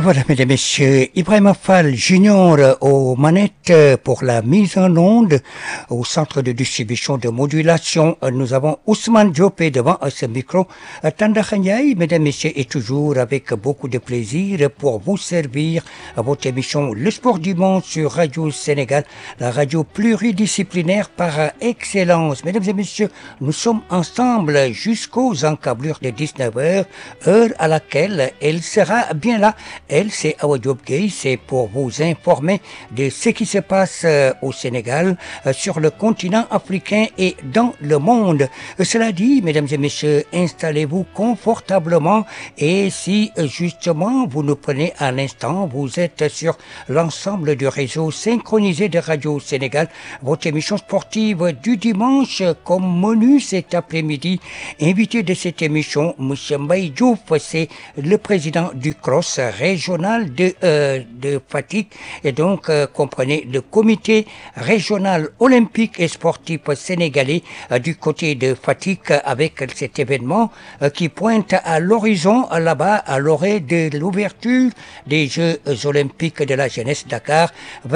Voilà, mesdames et messieurs, Ibrahima Fall Junior aux manettes pour la mise en onde au centre de distribution de modulation. Nous avons Ousmane Diopé devant ce micro. Tanda Khanyai, mesdames et messieurs, est toujours avec beaucoup de plaisir pour vous servir à votre émission Le Sport du Monde sur Radio Sénégal, la radio pluridisciplinaire par excellence. Mesdames et messieurs, nous sommes ensemble jusqu'aux encablures de 19h, heure à laquelle elle sera bien là. Elle, c'est Awa Diop Gueye, c'est pour vous informer de ce qui se passe au Sénégal, sur le continent africain et dans le monde. Cela dit, mesdames et messieurs, installez-vous confortablement et si justement vous nous prenez à l'instant, vous êtes sur l'ensemble du réseau synchronisé de Radio Sénégal, votre émission sportive du dimanche comme menu cet après-midi. Invité de cette émission, M. Mbaye Diouf, c'est le président du CROSS régional de Fatick et donc comprenez le comité régional olympique et sportif sénégalais du côté de Fatick avec cet événement qui pointe à l'horizon là-bas à l'orée de l'ouverture des Jeux olympiques de la jeunesse Dakar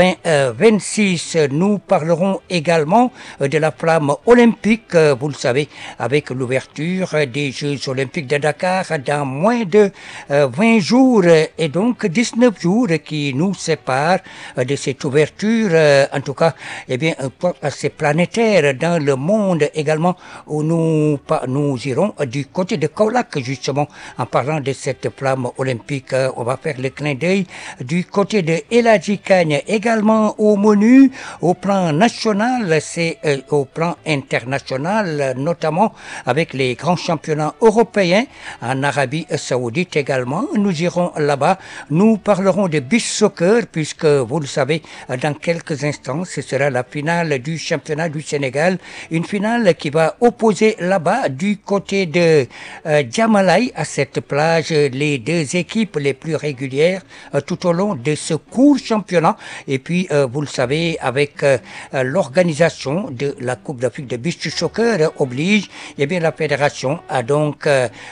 2026. Nous parlerons également de la flamme olympique, vous le savez, avec l'ouverture des Jeux olympiques de Dakar dans moins de 20 jours et donc 19 jours qui nous séparent de cette ouverture, en tout cas, eh bien, assez planétaire dans le monde également, où nous irons du côté de Kaolack, justement, en parlant de cette flamme olympique. On va faire le clin d'œil du côté de El Hadji Kagne, également au menu, au plan national, c'est au plan international, notamment avec les grands championnats européens en Arabie Saoudite également. Nous irons là-bas. Nous parlerons de beach soccer puisque vous le savez, dans quelques instants, ce sera la finale du championnat du Sénégal. Une finale qui va opposer là-bas du côté de Djamalai à cette plage les deux équipes les plus régulières tout au long de ce court championnat. Et puis, vous le savez, avec l'organisation de la Coupe d'Afrique de beach soccer oblige, eh bien, la fédération a donc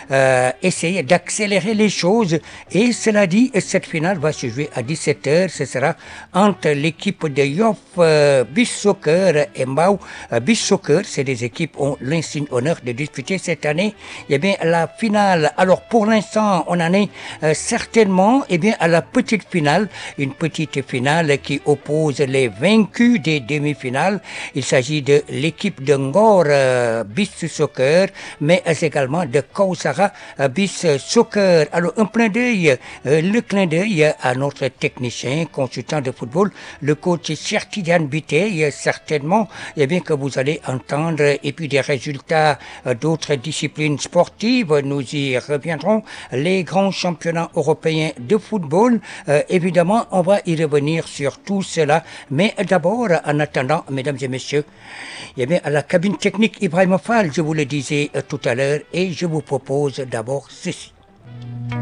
essayé d'accélérer les choses. Et cela dit, cette finale va se jouer à 17h. Ce sera entre l'équipe de Yoff Beach Soccer et Mbao Beach Soccer. Ces deux équipes ont l'insigne honneur de disputer cette année, eh bien, la finale. Alors, pour l'instant, on en est certainement, eh bien, à la petite finale. Une petite finale qui oppose les vaincus des demi-finales. Il s'agit de l'équipe de Ngor Beach Soccer, mais également de Kausara Beach Soccer. Alors, un clin d'œil, le clin d'œil à notre technicien, consultant de football, le coach Cheikh Tidiane Biteye, certainement, eh bien, que vous allez entendre, et puis des résultats d'autres disciplines sportives, nous y reviendrons, les grands championnats européens de football, évidemment, on va y revenir sur tout cela, mais d'abord, en attendant, mesdames et messieurs, eh bien, à la cabine technique Ibrahima Fall, je vous le disais tout à l'heure, et je vous propose d'abord ceci.